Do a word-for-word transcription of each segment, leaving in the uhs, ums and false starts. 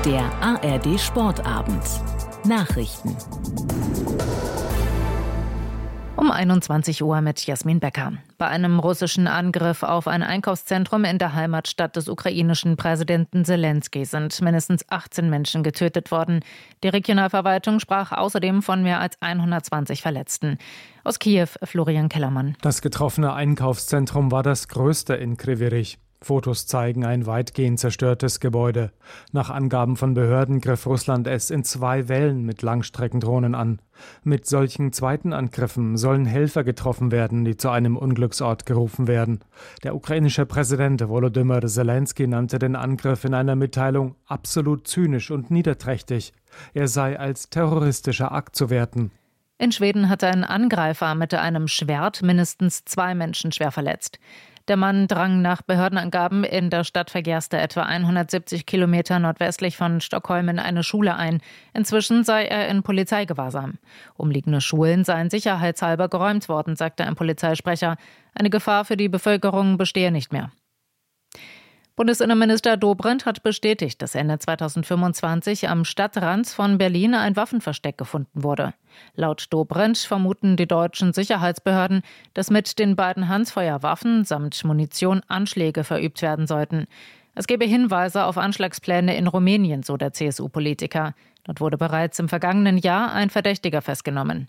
Der A R D-Sportabend. Nachrichten. Um einundzwanzig Uhr mit Jasmin Becker. Bei einem russischen Angriff auf ein Einkaufszentrum in der Heimatstadt des ukrainischen Präsidenten Selenskyj sind mindestens achtzehn Menschen getötet worden. Die Regionalverwaltung sprach außerdem von mehr als hundertzwanzig Verletzten. Aus Kiew, Florian Kellermann. Das getroffene Einkaufszentrum war das größte in Kryvyi Rih. Fotos zeigen ein weitgehend zerstörtes Gebäude. Nach Angaben von Behörden griff Russland es in zwei Wellen mit Langstreckendrohnen an. Mit solchen zweiten Angriffen sollen Helfer getroffen werden, die zu einem Unglücksort gerufen werden. Der ukrainische Präsident Volodymyr Selenskyj nannte den Angriff in einer Mitteilung absolut zynisch und niederträchtig. Er sei als terroristischer Akt zu werten. In Schweden hatte ein Angreifer mit einem Schwert mindestens zwei Menschen schwer verletzt. Der Mann drang nach Behördenangaben in der Stadt Fagersta etwa hundertsiebzig Kilometer nordwestlich von Stockholm in eine Schule ein. Inzwischen sei er in Polizeigewahrsam. Umliegende Schulen seien sicherheitshalber geräumt worden, sagte ein Polizeisprecher. Eine Gefahr für die Bevölkerung bestehe nicht mehr. Bundesinnenminister Dobrindt hat bestätigt, dass Ende zweitausendfünfundzwanzig am Stadtrand von Berlin ein Waffenversteck gefunden wurde. Laut Dobrindt vermuten die deutschen Sicherheitsbehörden, dass mit den beiden Handfeuerwaffen samt Munition Anschläge verübt werden sollten. Es gebe Hinweise auf Anschlagspläne in Rumänien, so der C S U-Politiker. Dort wurde bereits im vergangenen Jahr ein Verdächtiger festgenommen.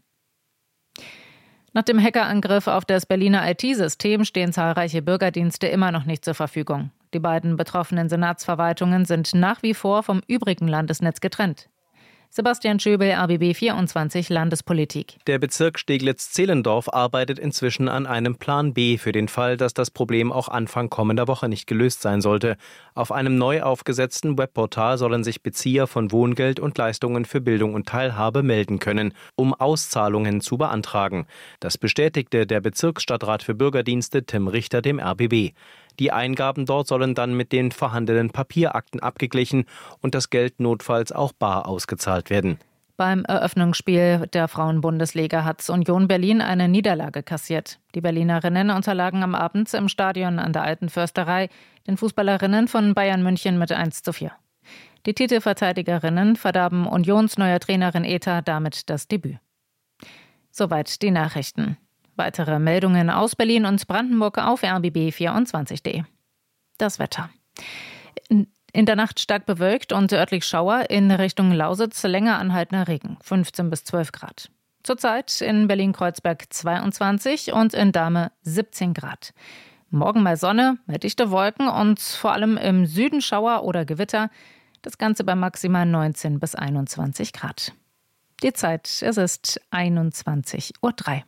Nach dem Hackerangriff auf das Berliner I T-System stehen zahlreiche Bürgerdienste immer noch nicht zur Verfügung. Die beiden betroffenen Senatsverwaltungen sind nach wie vor vom übrigen Landesnetz getrennt. Sebastian Schöbel, R B B vierundzwanzig Landespolitik. Der Bezirk Steglitz-Zehlendorf arbeitet inzwischen an einem Plan B für den Fall, dass das Problem auch Anfang kommender Woche nicht gelöst sein sollte. Auf einem neu aufgesetzten Webportal sollen sich Bezieher von Wohngeld und Leistungen für Bildung und Teilhabe melden können, um Auszahlungen zu beantragen. Das bestätigte der Bezirksstadtrat für Bürgerdienste Tim Richter dem R B B. Die Eingaben dort sollen dann mit den vorhandenen Papierakten abgeglichen und das Geld notfalls auch bar ausgezahlt werden. Beim Eröffnungsspiel der Frauenbundesliga hat Union Berlin eine Niederlage kassiert. Die Berlinerinnen unterlagen am Abend im Stadion an der Alten Försterei den Fußballerinnen von Bayern München mit eins zu vier. Die Titelverteidigerinnen verdarben Unions neuer Trainerin Eta damit das Debüt. Soweit die Nachrichten. Weitere Meldungen aus Berlin und Brandenburg auf R B B vierundzwanzig punkt de. Das Wetter. In, in der Nacht stark bewölkt und örtlich Schauer, in Richtung Lausitz länger anhaltender Regen, fünfzehn bis zwölf Grad. Zurzeit in Berlin-Kreuzberg zweiundzwanzig und in Dahme siebzehn Grad. Morgen mal Sonne, mal dichte Wolken und vor allem im Süden Schauer oder Gewitter. Das Ganze bei maximal neunzehn bis einundzwanzig Grad. Die Zeit, es ist einundzwanzig Uhr drei.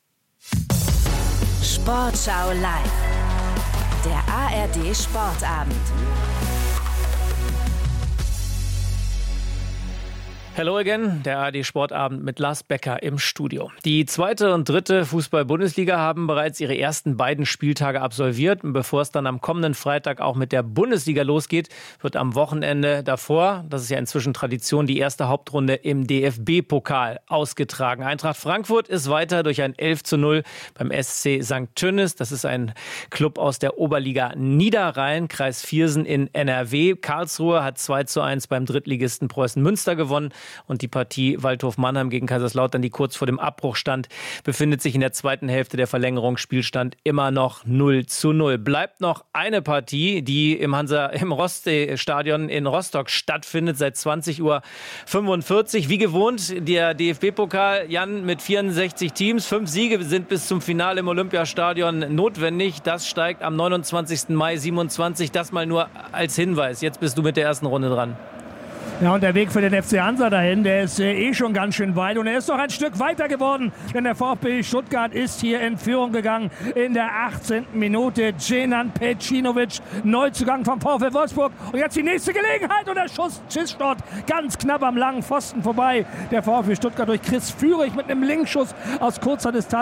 Sportschau live. Der A R D-Sportabend. Hello again, der A R D-Sportabend mit Lars Becker im Studio. Die zweite und dritte Fußball-Bundesliga haben bereits ihre ersten beiden Spieltage absolviert. Und bevor es dann am kommenden Freitag auch mit der Bundesliga losgeht, wird am Wochenende davor, das ist ja inzwischen Tradition, die erste Hauptrunde im D F B-Pokal ausgetragen. Eintracht Frankfurt ist weiter durch ein elf zu null beim S C Sankt Tönnis. Das ist ein Club aus der Oberliga Niederrhein, Kreis Viersen in N R W. Karlsruhe hat zwei zu eins beim Drittligisten Preußen Münster gewonnen. Und die Partie Waldhof Mannheim gegen Kaiserslautern, die kurz vor dem Abbruch stand, befindet sich in der zweiten Hälfte der Verlängerung. Spielstand immer noch null zu null. Bleibt noch eine Partie, die im Hansa im Roste-Stadion in Rostock stattfindet, seit zwanzig Uhr fünfundvierzig. Wie gewohnt, der D F B-Pokal, Jan, mit vierundsechzig Teams. Fünf Siege sind bis zum Finale im Olympiastadion notwendig. Das steigt am neunundzwanzigsten Mai siebenundzwanzig. Das mal nur als Hinweis. Jetzt bist du mit der ersten Runde dran. Ja, und der Weg für den F C Hansa dahin, der ist äh, eh schon ganz schön weit. Und er ist noch ein Stück weiter geworden, denn der VfB Stuttgart ist hier in Führung gegangen in der achtzehnten Minute. Djenan Pejcinovic, Neuzugang vom VfL Wolfsburg. Und jetzt die nächste Gelegenheit und der Schuss schießt dort ganz knapp am langen Pfosten vorbei. Der VfB Stuttgart durch Chris Führig mit einem Linkschuss aus kurzer Distanz.